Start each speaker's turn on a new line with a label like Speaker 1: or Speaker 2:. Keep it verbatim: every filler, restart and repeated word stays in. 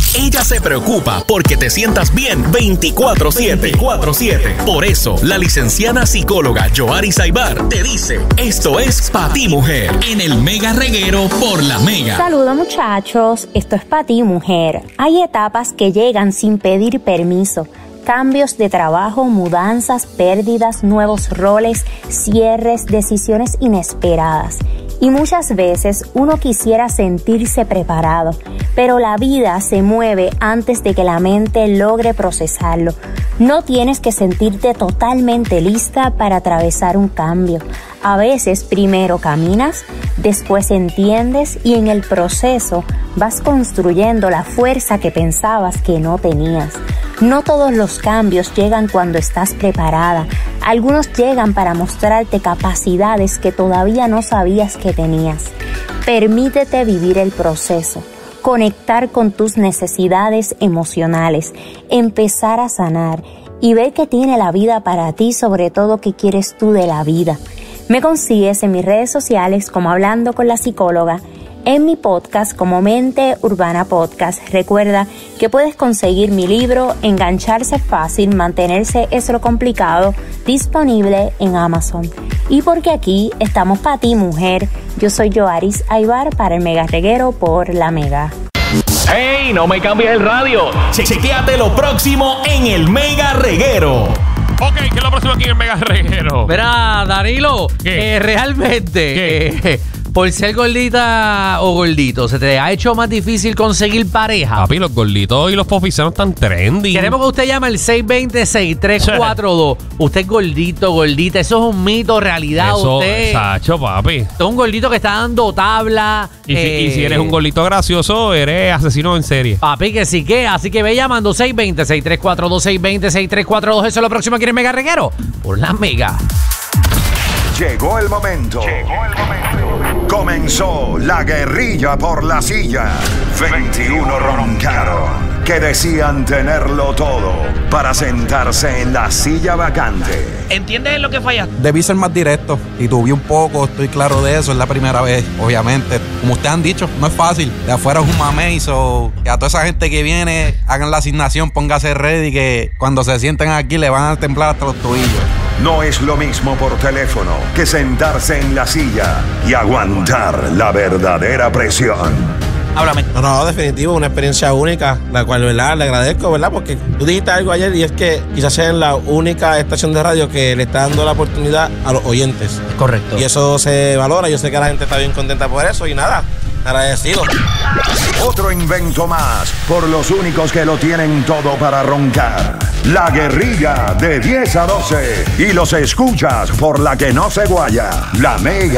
Speaker 1: Ella se preocupa porque te sientas bien veinticuatro siete. Por eso, la licenciada psicóloga Yoari Saibar te dice, esto es Pa' Ti Mujer, en el Mega Reguero por La Mega.
Speaker 2: Saludos muchachos, esto es Pa' Ti Mujer. Hay etapas que llegan sin pedir permiso. Cambios de trabajo, mudanzas, pérdidas, nuevos roles, cierres, decisiones inesperadas. Y muchas veces uno quisiera sentirse preparado, pero la vida se mueve antes de que la mente logre procesarlo. No tienes que sentirte totalmente lista para atravesar un cambio. A veces primero caminas, después entiendes y en el proceso vas construyendo la fuerza que pensabas que no tenías. No todos los cambios llegan cuando estás preparada. Algunos llegan para mostrarte capacidades que todavía no sabías que tenías. Permítete vivir el proceso, conectar con tus necesidades emocionales, empezar a sanar y ver qué tiene la vida para ti, sobre todo qué quieres tú de la vida. Me consigues en mis redes sociales como Hablando con la Psicóloga, en mi podcast como Mente Urbana Podcast. Recuerda que puedes conseguir mi libro Engancharse Fácil, Mantenerse es lo Complicado, disponible en Amazon. Y porque aquí estamos para ti, mujer. Yo soy Yoari Saibar para el Mega Reguero por La Mega.
Speaker 1: ¡Hey! No me cambies el radio. Che chequéate lo próximo en el Mega Reguero.
Speaker 3: Ok, ¿qué es lo próximo aquí en el Mega Reguero?
Speaker 4: Verá, Danilo,
Speaker 3: ¿Qué?
Speaker 4: Eh, realmente,
Speaker 3: ¿Qué?
Speaker 4: Eh, por ser gordita o gordito, ¿se te ha hecho más difícil conseguir pareja?
Speaker 3: Papi, los gorditos y los poficeros están trendy.
Speaker 4: Queremos que usted llame al seis dos cero, seis tres cuatro dos. Usted es gordito, gordita. Eso es un mito, realidad.
Speaker 3: Eso,
Speaker 4: usted
Speaker 3: Sacho, papi.
Speaker 4: es un gordito que está dando tabla.
Speaker 3: Y, si,
Speaker 4: eh,
Speaker 3: y si eres un gordito gracioso, eres asesino en serie.
Speaker 4: Papi, que sí que. Así que ve llamando seis dos cero, seis tres cuatro dos, seis dos cero, seis tres cuatro dos. Eso es lo próximo aquí en Mega Reguero por La Mega.
Speaker 5: Llegó el momento. Llegó el momento. Comenzó la guerrilla por la silla. veintiuno roncaron que decían tenerlo todo para sentarse en la silla vacante.
Speaker 6: ¿Entiendes en lo que fallaste?
Speaker 7: Debí ser más directo y tuve un poco, estoy claro de eso, es la primera vez, obviamente. Como ustedes han dicho, no es fácil. De afuera es un mamey, so, que a toda esa gente que viene, hagan la asignación, póngase ready, que cuando se sienten aquí le van a temblar hasta los tobillos.
Speaker 5: No es lo mismo por teléfono que sentarse en la silla y aguantar la verdadera presión.
Speaker 6: Háblame.
Speaker 8: No, no, definitivo, una experiencia única, la cual, ¿verdad? Le agradezco, ¿verdad? Porque tú dijiste algo ayer y es que quizás sea la única estación de radio que le está dando la oportunidad a los oyentes.
Speaker 4: Correcto.
Speaker 8: Y eso se valora, yo sé que la gente está bien contenta por eso y nada, agradecido.
Speaker 5: Otro invento más por los únicos que lo tienen todo para roncar. La guerrilla de diez a doce y los escuchas por la que no se guaya. La Mega.